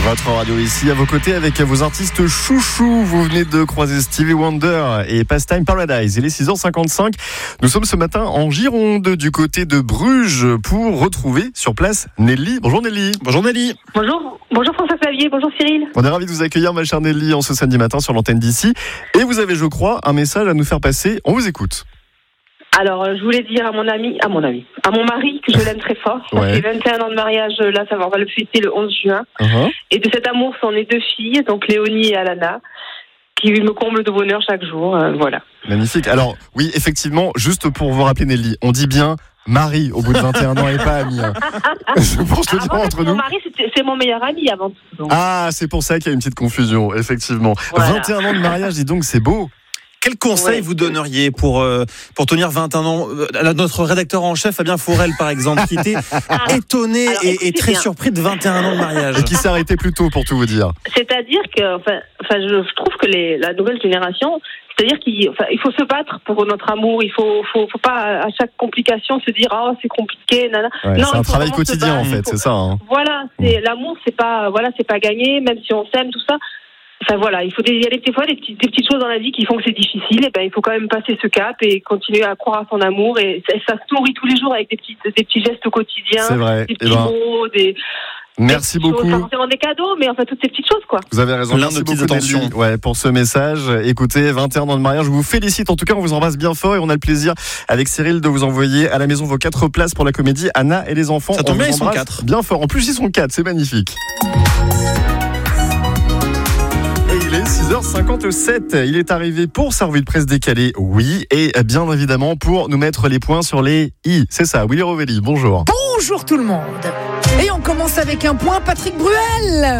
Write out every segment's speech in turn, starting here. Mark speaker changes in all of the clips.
Speaker 1: Votre radio ici, à vos côtés avec vos artistes chouchous. Vous venez de croiser Stevie Wonder et Pastime Paradise. Il est 6h55. Nous sommes ce matin en Gironde, du côté de Bruges, pour retrouver sur place Nelly. Bonjour Nelly.
Speaker 2: Bonjour Nelly.
Speaker 3: Bonjour François-Xavier, bonjour Cyril.
Speaker 1: On est ravis de vous accueillir, ma chère Nelly, en ce samedi matin sur l'antenne d'ici. Et vous avez, je crois, un message à nous faire passer. On vous écoute.
Speaker 3: Alors, je voulais dire à mon mari, que je l'aime très fort. Ça fait 21 ans de mariage, là, on va le fêter le 11 juin. Et de cet amour sont nées 2 filles, donc Léonie et Alana, qui me comblent de bonheur chaque jour. Voilà.
Speaker 1: Magnifique. Alors, oui, effectivement, juste pour vous rappeler, Nelly, on dit bien mari au bout de 21 ans et pas ami. Je pense le dire entre nous.
Speaker 3: Mon mari, c'est mon meilleur ami avant tout. Donc.
Speaker 1: Ah, c'est pour ça qu'il y a une petite confusion, effectivement. Voilà. 21 ans de mariage, dis donc, c'est beau.
Speaker 2: Quel conseil vous donneriez pour tenir 21 ans? Notre rédacteur en chef, Fabien Faurel, par exemple, qui était étonné et très surpris de 21 ans de mariage.
Speaker 1: Et qui s'est arrêté plus tôt, pour tout vous dire.
Speaker 3: C'est-à-dire que, je trouve que la nouvelle génération, c'est-à-dire qu'il faut se battre pour notre amour. Il faut pas à chaque complication se dire c'est compliqué. Nana.
Speaker 1: Ouais, non, c'est un travail quotidien en fait, c'est ça. Hein.
Speaker 3: Voilà, l'amour, c'est pas gagné, même si on s'aime, tout ça. Il y a des fois des petites choses dans la vie qui font que c'est difficile. Et il faut quand même passer ce cap et continuer à croire à son amour. Et ça se nourrit tous les jours avec des petits gestes quotidiens,
Speaker 1: c'est vrai.
Speaker 3: Des petits mots,
Speaker 1: Merci beaucoup.
Speaker 3: Pas forcément des cadeaux, mais toutes ces petites choses, quoi.
Speaker 1: Vous avez raison. Merci beaucoup, attention. Pour ce message. Écoutez, 21 ans de mariage, je vous félicite. En tout cas, on vous embrasse bien fort et on a le plaisir, avec Cyril, de vous envoyer à la maison vos 4 places pour la comédie Anna et les enfants.
Speaker 2: Ça tombe bien, ils sont 4.
Speaker 1: Bien fort. En plus, ils sont 4. C'est magnifique. Il est 6h57, il est arrivé pour sa revue de presse décalée, oui, et bien évidemment pour nous mettre les points sur les i. C'est ça, Willy Rovelli, bonjour.
Speaker 4: Bonjour tout le monde. Et on commence avec un point, Patrick Bruel.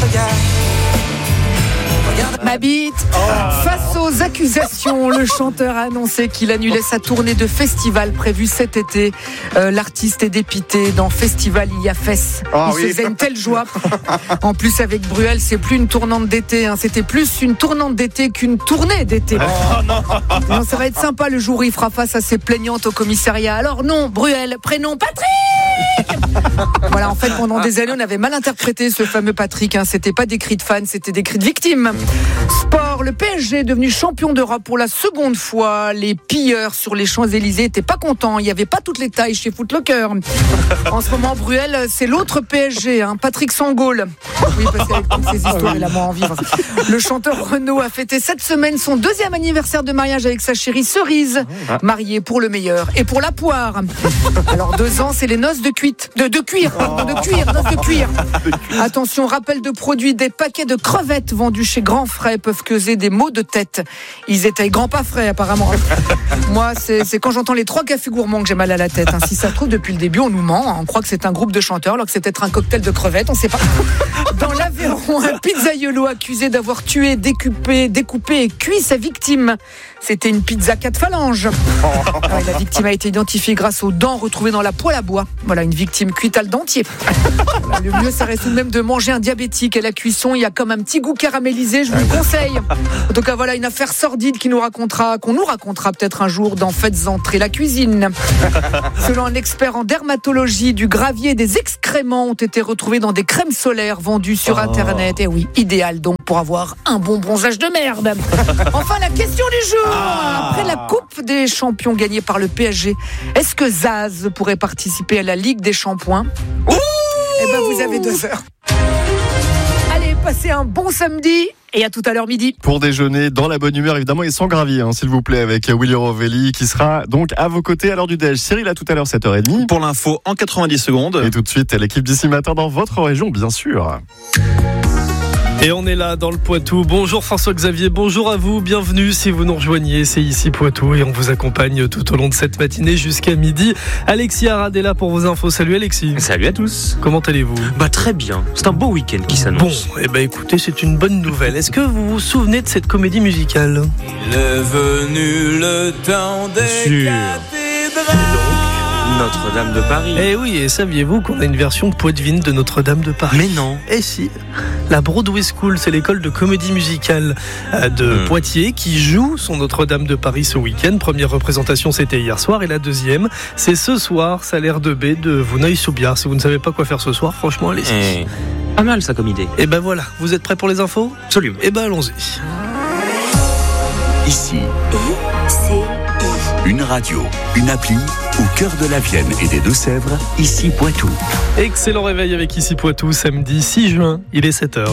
Speaker 4: Ma bite. Face aux accusations, le chanteur a annoncé qu'il annulait sa tournée de festival prévue cet été. L'artiste est dépité. Dans Festival, il y a fesse. Il se faisait une telle joie. En plus, avec Bruel, c'est plus une tournante d'été. C'était plus une tournante d'été qu'une tournée d'été. Non, ça va être sympa le jour où il fera face à ses plaignantes au commissariat. Alors non, Bruel, prénom Patrick. Voilà, en fait, pendant des années, on avait mal interprété ce fameux Patrick. C'était pas des cris de fans, c'était des cris de victimes. Sport, le PSG est devenu champion d'Europe pour la seconde fois. Les pilleurs sur les Champs-Élysées n'étaient pas contents. Il n'y avait pas toutes les tailles chez Foot Locker. En ce moment, Bruel, c'est l'autre PSG, Patrick Sangaule. Oui, parce qu'avec toutes ces histoires, il a moins envie. Le chanteur Renaud a fêté cette semaine son 2e anniversaire de mariage avec sa chérie Cerise, mariée pour le meilleur et pour la poire. Alors 2 ans, c'est les noces de cuir. Attention, rappel de produit, des paquets de crevettes vendus chez Grand Frais peuvent causer des maux de tête. Ils étaient grand pas frais apparemment. Moi, c'est quand j'entends les 3 cafés gourmands que j'ai mal à la tête. Si ça se trouve, depuis le début, on nous ment. On croit que c'est un groupe de chanteurs alors que c'est peut-être un cocktail de crevettes, on sait pas. Dans l'Aveyron, un pizzaiolo accusé d'avoir tué, découpé et cuit sa victime. C'était une pizza 4 phalanges. La victime a été identifiée grâce aux dents retrouvées dans la poêle à bois. Voilà, une victime cuite à le dentier. Le mieux, ça reste tout de même de manger un diabétique. À la cuisson, il y a comme un petit goût caramélisé, je vous le conseille. En tout cas, voilà une affaire sordide qu'on nous racontera peut-être un jour dans Faites entrer la cuisine. Selon un expert en dermatologie, du gravier et des excréments ont été retrouvés dans des crèmes solaires vendues sur Internet. Et oui, idéal donc pour avoir un bon bronzage de merde. Enfin, la question du jour. Après la Coupe des Champions gagnée par le PSG, est-ce que Zaz pourrait participer à la Ligue des Shampoings? Vous avez 2 heures. Allez, passez un bon samedi et à tout à l'heure midi.
Speaker 1: Pour déjeuner dans la bonne humeur évidemment et sans gravier, s'il vous plaît, avec Willy Rovelli qui sera donc à vos côtés à l'heure du déj. Cyril, à tout à l'heure 7h30.
Speaker 2: Pour l'info en 90 secondes.
Speaker 1: Et tout de suite l'équipe d'ici matin dans votre région, bien sûr.
Speaker 5: Et on est là dans le Poitou. Bonjour François-Xavier, bonjour à vous, bienvenue si vous nous rejoignez, c'est ici Poitou et on vous accompagne tout au long de cette matinée jusqu'à midi. Alexis Arad est là pour vos infos. Salut Alexis.
Speaker 6: Salut à tous.
Speaker 5: Comment allez-vous ?
Speaker 6: Très bien, c'est un beau week-end qui s'annonce.
Speaker 5: Bon, écoutez, c'est une bonne nouvelle. Est-ce que vous vous souvenez de cette comédie musicale ?
Speaker 7: Il est venu le temps des cathédrales.
Speaker 6: Notre-Dame de Paris.
Speaker 5: Eh oui, et saviez-vous qu'on a une version poitevine de Notre-Dame de Paris ?
Speaker 6: Mais non.
Speaker 5: Eh si. La Broadway School, c'est l'école de comédie musicale de Poitiers qui joue son Notre-Dame de Paris ce week-end. Première représentation, c'était hier soir, et la deuxième, c'est ce soir, Salaire de B de Vouneuil-sous-Biard. Si vous ne savez pas quoi faire ce soir, franchement, allez-y.
Speaker 6: Pas mal ça comme idée.
Speaker 5: Et ben voilà, vous êtes prêts pour les infos ?
Speaker 6: Absolument.
Speaker 5: Et ben allons-y.
Speaker 8: Ici, une radio, une appli au cœur de la Vienne et des Deux-Sèvres, ici Poitou.
Speaker 5: Excellent réveil avec Ici Poitou, samedi 6 juin, il est 7h.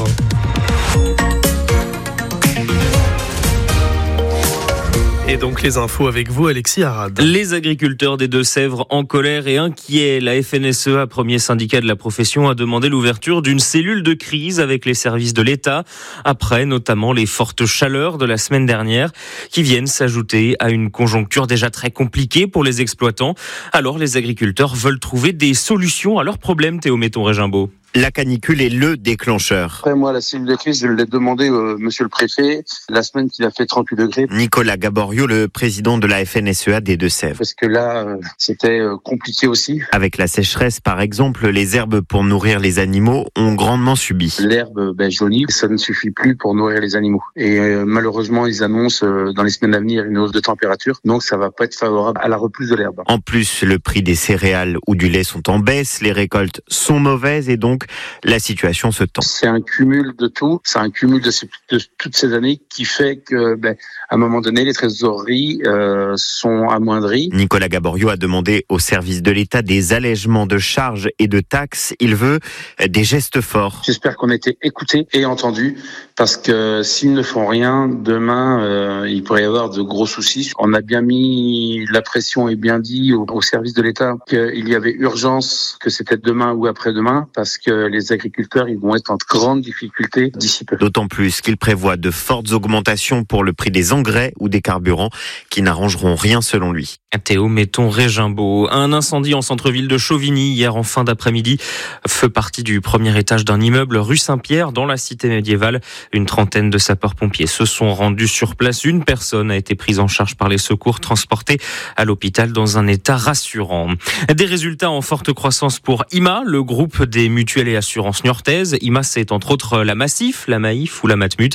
Speaker 5: Et donc les infos avec vous, Alexis Arad.
Speaker 6: Les agriculteurs des Deux-Sèvres en colère et inquiets. La FNSEA, premier syndicat de la profession, a demandé l'ouverture d'une cellule de crise avec les services de l'État, après notamment les fortes chaleurs de la semaine dernière, qui viennent s'ajouter à une conjoncture déjà très compliquée pour les exploitants. Alors les agriculteurs veulent trouver des solutions à leurs problèmes, Théo Metton-Régimbaud.
Speaker 9: La canicule est le déclencheur.
Speaker 10: Après, moi, la cellule de crise, je l'ai demandé monsieur le préfet, la semaine qu'il a fait 38 degrés.
Speaker 9: Nicolas Gaborio, le président de la FNSEA des Deux-Sèvres.
Speaker 10: Parce que là, c'était compliqué aussi.
Speaker 9: Avec la sécheresse, par exemple, les herbes pour nourrir les animaux ont grandement subi.
Speaker 10: L'herbe jaunie, ça ne suffit plus pour nourrir les animaux. Et malheureusement, ils annoncent dans les semaines à venir une hausse de température. Donc, ça va pas être favorable à la repousse de l'herbe.
Speaker 9: En plus, le prix des céréales ou du lait sont en baisse, les récoltes sont mauvaises et donc la situation se tend.
Speaker 10: C'est un cumul de tout, c'est un cumul de toutes ces années qui fait que, à un moment donné, les trésoreries sont amoindries.
Speaker 9: Nicolas Gaborio a demandé au service de l'État des allègements de charges et de taxes. Il veut des gestes forts.
Speaker 10: J'espère qu'on a été écoutés et entendus, parce que s'ils ne font rien, demain, il pourrait y avoir de gros soucis. On a bien mis la pression et bien dit au service de l'État qu'il y avait urgence, que c'était demain ou après-demain, parce que les agriculteurs, ils vont être en grande difficulté d'ici peu.
Speaker 9: D'autant plus qu'il prévoit de fortes augmentations pour le prix des engrais ou des carburants qui n'arrangeront rien selon lui.
Speaker 6: Théo Metton-Régimbaud. Un incendie en centre-ville de Chauvigny hier en fin d'après-midi. Feu parti du premier étage d'un immeuble rue Saint-Pierre dans la cité médiévale. Une trentaine de sapeurs-pompiers se sont rendus sur place. Une personne a été prise en charge par les secours, transportée à l'hôpital dans un état rassurant. Des résultats en forte croissance pour IMA, le groupe des mutuelles et assurances niortaises. IMA, c'est entre autres la Massif, la Maïf ou la Matmut.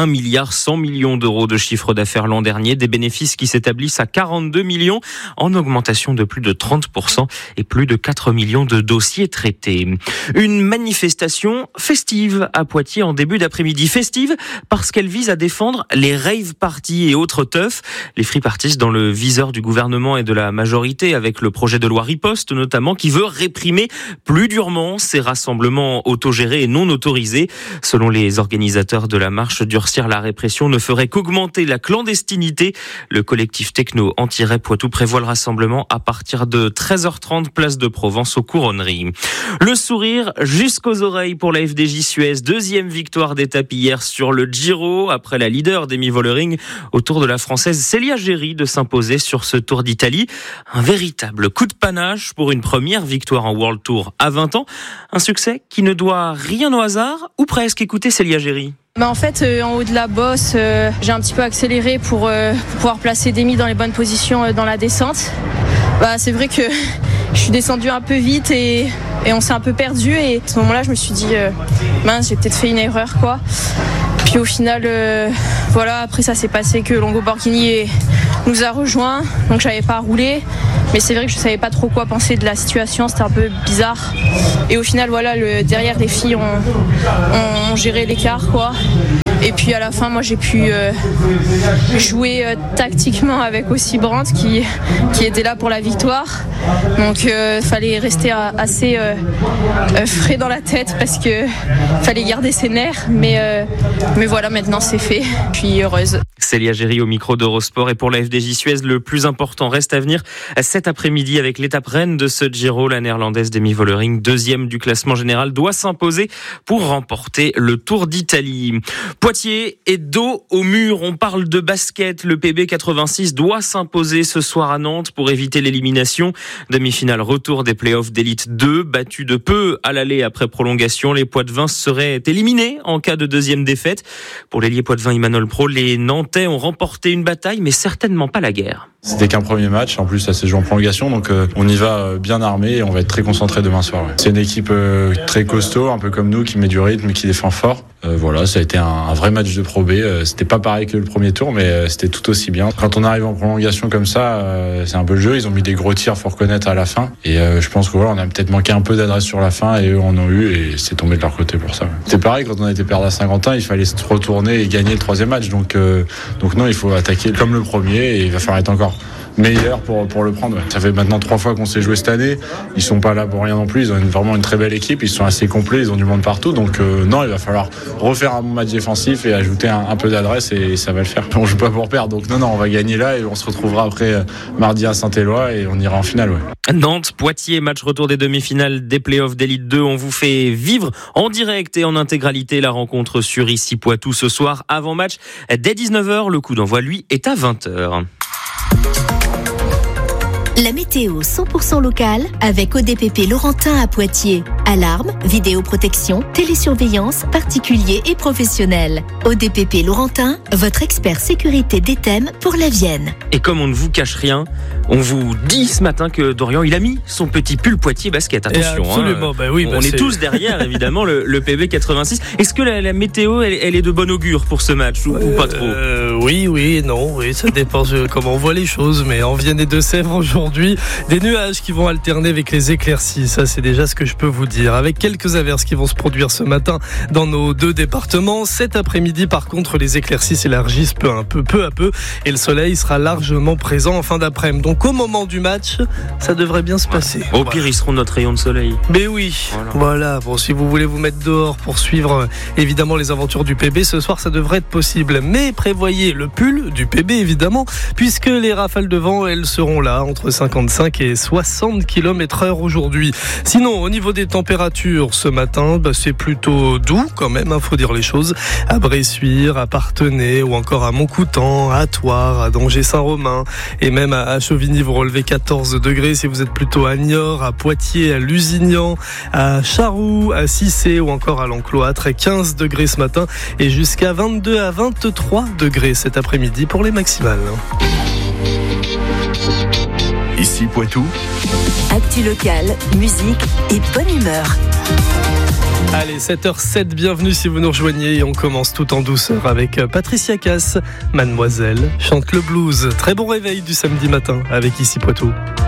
Speaker 6: 1,1 milliard d'euros de chiffre d'affaires l'an dernier. Des bénéfices qui s'établissent à 42 millions en augmentation de plus de 30% et plus de 4 millions de dossiers traités. Une manifestation festive à Poitiers en début d'après-midi. Festive parce qu'elle vise à défendre les rave parties et autres teufs. Les free parties dans le viseur du gouvernement et de la majorité avec le projet de loi Riposte notamment qui veut réprimer plus durement ces rassemblements autogérés et non autorisés. Selon les organisateurs de la marche, durcir la répression ne ferait qu'augmenter la clandestinité. Le collectif techno anti-rap Poitou prévoit le rassemblement à partir de 13h30 place de Provence aux Couronneries. Le sourire jusqu'aux oreilles pour la FDJ Suez. Deuxième victoire d'étape hier sur le Giro après la leader d'Emi Vollering au tour de la Française Célia Géry de s'imposer sur ce Tour d'Italie. Un véritable coup de panache pour une première victoire en World Tour à 20 ans. Un succès qui ne doit rien au hasard ou presque. Écoutez Célia Géry.
Speaker 11: En fait, en haut de la bosse, j'ai un petit peu accéléré pour pouvoir placer Demi dans les bonnes positions dans la descente. C'est vrai que je suis descendue un peu vite et on s'est un peu perdu. Et à ce moment-là, je me suis dit, mince, j'ai peut-être fait une erreur, quoi. Puis au final, après ça s'est passé que Longo Borghini nous a rejoints, donc j'avais pas à rouler. Mais c'est vrai que je savais pas trop quoi penser de la situation, c'était un peu bizarre. Et au final, derrière les filles ont géré l'écart, quoi. Et puis à la fin, moi j'ai pu jouer tactiquement avec aussi Brandt qui était là pour la victoire. Donc fallait rester assez frais dans la tête parce que fallait garder ses nerfs. Mais voilà, maintenant c'est fait. Je suis heureuse.
Speaker 6: Célia Géry au micro d'Eurosport. Et pour la FDJ Suez, le plus important reste à venir cet après-midi avec l'étape reine de ce Giro. La néerlandaise Demi Vollering, deuxième du classement général, doit s'imposer pour remporter le Tour d'Italie. Poitiers est dos au mur. On parle de basket. Le PB 86 doit s'imposer ce soir à Nantes pour éviter l'élimination. Demi-finale retour des playoffs d'élite 2. Battu de peu à l'aller après prolongation, les Poitevins seraient éliminés en cas de deuxième défaite. Pour l'ailier Poitevin Emmanuel Pro, les Nantais ont remporté une bataille, mais certainement pas la guerre.
Speaker 12: C'était qu'un premier match, en plus ça s'est joué en prolongation, donc on y va bien armé et on va être très concentré demain soir. Ouais. C'est une équipe très costaud, un peu comme nous, qui met du rythme et qui défend fort. Voilà, ça a été un vrai match de Pro B. C'était pas pareil que le premier tour, mais c'était tout aussi bien. Quand on arrive en prolongation comme ça, c'est un peu le jeu. Ils ont mis des gros tirs, faut reconnaître, à la fin. Et je pense que voilà, on a peut-être manqué un peu d'adresse sur la fin et eux en ont eu et c'est tombé de leur côté pour ça. Ouais. C'était pareil quand on a été perdre à Saint-Quentin, il fallait se retourner et gagner le troisième match. Donc non, il faut attaquer comme le premier et il va falloir être encore meilleur pour le prendre. Ouais. Ça fait maintenant 3 fois qu'on s'est joué cette année. Ils sont pas là pour rien non plus. Ils ont vraiment une très belle équipe. Ils sont assez complets. Ils ont du monde partout. Donc non, il va falloir refaire un bon match défensif et ajouter un peu d'adresse et ça va le faire. On joue pas pour perdre. Donc non, on va gagner là et on se retrouvera après mardi à Saint-Éloi et on ira en finale. Ouais.
Speaker 6: Nantes, Poitiers, match retour des demi-finales des playoffs d'Élite 2. On vous fait vivre en direct et en intégralité la rencontre sur Ici Poitou ce soir. Avant match, dès 19h, le coup d'envoi, lui, est à 20h.
Speaker 13: La météo 100% locale avec ODPP Laurentin à Poitiers. Alarme, vidéoprotection, télésurveillance, particuliers et professionnels. ODPP Laurentin, votre expert sécurité des thèmes pour la Vienne.
Speaker 6: Et comme on ne vous cache rien, on vous dit ce matin que Dorian, il a mis son petit pull Poitiers basket. Attention,
Speaker 5: absolument,
Speaker 6: on est tous derrière, évidemment, le PB 86. Est-ce que la météo, elle est de bon augure pour ce match ou pas trop?
Speaker 5: Oui, ça dépend de comment on voit les choses. Mais en Vienne et Deux-Sèvres aujourd'hui, des nuages qui vont alterner avec les éclaircies. Ça, c'est déjà ce que je peux vous dire. Avec quelques averses qui vont se produire ce matin dans nos 2 départements. Cet après-midi, par contre, les éclaircies s'élargissent peu à peu et le soleil sera largement présent en fin d'après-midi. Donc au moment du match, ça devrait bien se passer.
Speaker 6: Au pire, ils seront notre rayon de soleil.
Speaker 5: Mais oui, voilà. Bon, si vous voulez vous mettre dehors pour suivre évidemment les aventures du PB, ce soir, ça devrait être possible. Mais prévoyez le pull du PB, évidemment, puisque les rafales de vent, elles seront là, entre 55 et 60 km/h aujourd'hui. Sinon, au niveau des températures, ce matin, c'est plutôt doux quand même, faut dire les choses. À Bressuire, à Parthenay ou encore à Montcoutan, à Thouars, à Danger-Saint-Romain et même à Chauvigny, vous relevez 14 degrés. Si vous êtes plutôt à Niort, à Poitiers, à Lusignan, à Charroux, à Cissé ou encore à l'Encloître, 15 degrés ce matin et jusqu'à 22 à 23 degrés cet après-midi pour les maximales.
Speaker 8: Ici Poitou.
Speaker 13: Actu locale, musique et bonne humeur.
Speaker 5: Allez, 7h07, bienvenue si vous nous rejoignez et on commence tout en douceur avec Patricia Cass. Mademoiselle chante le blues. Très bon réveil du samedi matin avec Ici Poitou.